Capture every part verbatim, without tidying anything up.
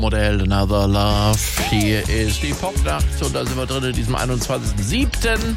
Modell Another Love. Hier ist die Popnacht und da sind wir drin in diesem einundzwanzigsten siebten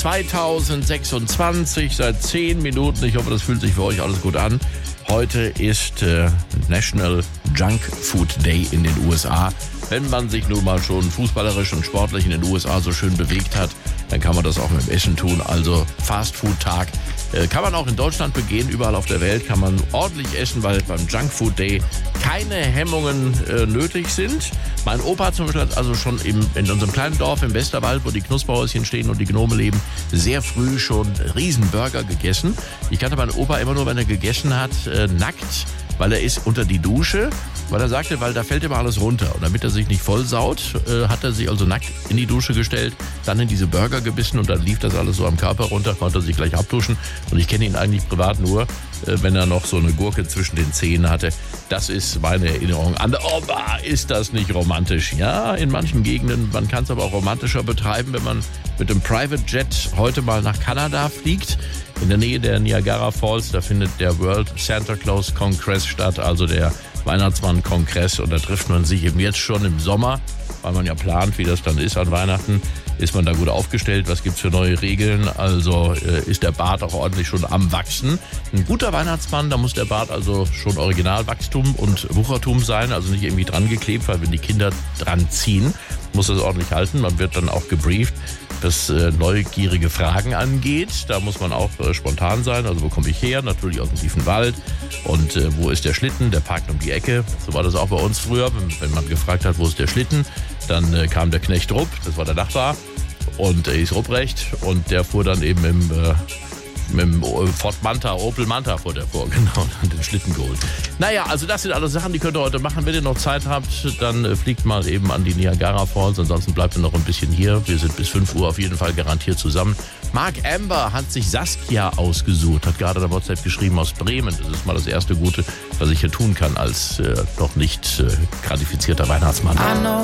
zweitausendsechsundzwanzig. Seit zehn Minuten. Ich hoffe, das fühlt sich für euch alles gut an. Heute ist äh, National Junk Food Day in den U S A. Wenn man sich nun mal schon fußballerisch und sportlich in den U S A so schön bewegt hat, dann kann man das auch mit dem Essen tun. Also Fast-Food-Tag äh, kann man auch in Deutschland begehen. Überall auf der Welt kann man ordentlich essen, weil beim Junk Food Day keine Hemmungen äh, nötig sind. Mein Opa zum Beispiel hat also schon im, in unserem kleinen Dorf im Westerwald, wo die Knusperhäuschen stehen und die Gnome leben, sehr früh schon Riesenburger gegessen. Ich kannte meinen Opa immer nur, wenn er gegessen hat, äh, nackt, weil er ist unter die Dusche. Weil er sagte, weil da fällt immer alles runter. Und damit er sich nicht vollsaut, äh, hat er sich also nackt in die Dusche gestellt, dann in diese Burger gebissen und dann lief das alles so am Körper runter, konnte er sich gleich abduschen. Und ich kenne ihn eigentlich privat nur, äh, wenn er noch so eine Gurke zwischen den Zähnen hatte. Das ist meine Erinnerung an der Oma. Ist das nicht romantisch? Ja, in manchen Gegenden. Man kann es aber auch romantischer betreiben, wenn man mit dem Private Jet heute mal nach Kanada fliegt. In der Nähe der Niagara Falls, da findet der World Santa Claus Congress statt, also der Weihnachtsmann-Kongress, und da trifft man sich eben jetzt schon im Sommer, weil man ja plant, wie das dann ist an Weihnachten. Ist man da gut aufgestellt? Was gibt's für neue Regeln? Also äh, ist der Bart auch ordentlich schon am Wachsen? Ein guter Weihnachtsmann, da muss der Bart also schon Originalwachstum und Wuchertum sein, also nicht irgendwie dran geklebt, weil wenn die Kinder dran ziehen, muss das ordentlich halten. Man wird dann auch gebrieft, was äh, neugierige Fragen angeht. Da muss man auch äh, spontan sein. Also wo komme ich her? Natürlich aus dem tiefen Wald. Und äh, wo ist der Schlitten? Der parkt um die Ecke. So war das auch bei uns früher. Wenn, wenn man gefragt hat, wo ist der Schlitten, dann äh, kam der Knecht Rupp, das war der Nachbar. Und er hieß Rupprecht. Und der fuhr dann eben im, äh, mit dem Ford Manta, Opel Manta fuhr der vor. Genau, und den Schlitten geholt. Naja, also das sind alles Sachen, die könnt ihr heute machen. Wenn ihr noch Zeit habt, dann äh, fliegt mal eben an die Niagara Falls. Ansonsten bleibt ihr noch ein bisschen hier. Wir sind bis fünf Uhr auf jeden Fall garantiert zusammen. Mark Amber hat sich Saskia ausgesucht, hat gerade der WhatsApp geschrieben aus Bremen. Das ist mal das erste Gute, was ich hier tun kann als äh, noch nicht äh, qualifizierter Weihnachtsmann.